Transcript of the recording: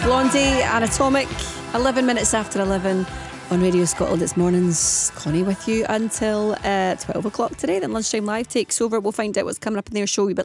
Blondie, Anatomic, 11 minutes after 11 on Radio Scotland. It's mornings. Connie with you until 12 o'clock today. Then Lunchtime Live takes over. We'll find out what's coming up in their show a bit